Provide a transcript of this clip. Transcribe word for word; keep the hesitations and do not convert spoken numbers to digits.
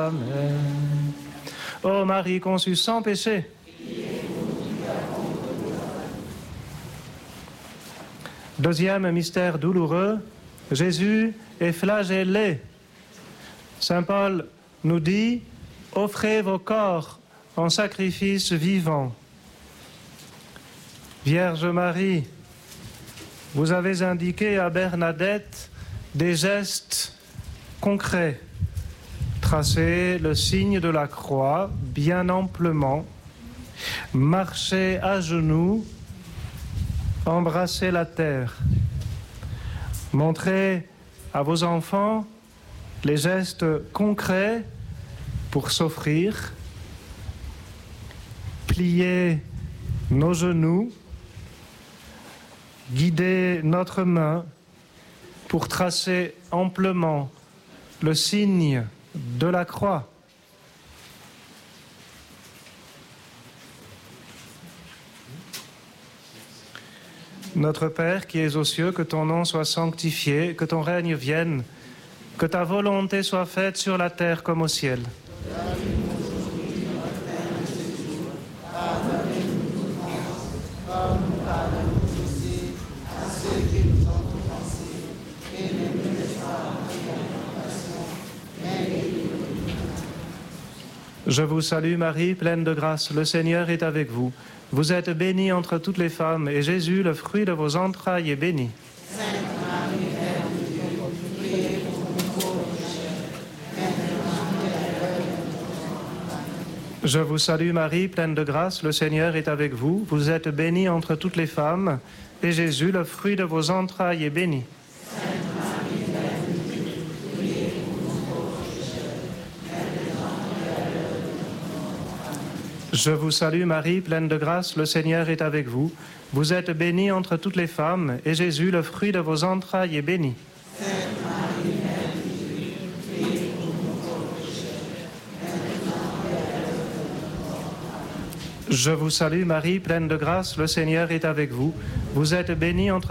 Amen. Ô Marie conçue sans péché, deuxième mystère douloureux, Jésus est flagellé. Saint Paul nous dit, offrez vos corps en sacrifice vivant. Vierge Marie, vous avez indiqué à Bernadette des gestes concrets. Tracez le signe de la croix bien amplement, marchez à genoux, embrassez la terre. Montrez à vos enfants les gestes concrets pour s'offrir. Pliez nos genoux, guidez notre main pour tracer amplement le signe de la croix. Notre Père qui es aux cieux, que ton nom soit sanctifié, que ton règne vienne, que ta volonté soit faite sur la terre comme au ciel. Je vous salue Marie, pleine de grâce, le Seigneur est avec vous. Vous êtes bénie entre toutes les femmes, et Jésus, le fruit de vos entrailles, est béni. Sainte Marie, Mère de Dieu, priez pour nous pauvres pécheurs, maintenant et à l'heure de notre mort. Je vous salue Marie, pleine de grâce, le Seigneur est avec vous. Vous êtes bénie entre toutes les femmes, et Jésus, le fruit de vos entrailles, est béni. Je vous salue Marie, pleine de grâce, le Seigneur est avec vous. Vous êtes bénie entre toutes les femmes, et Jésus, le fruit de vos entrailles, est béni. Sainte Marie, Mère de Dieu, priez pour nous pauvres pécheurs, maintenant et à l'heure de notre mort. Je vous salue Marie, pleine de grâce, le Seigneur est avec vous. Vous êtes bénie entre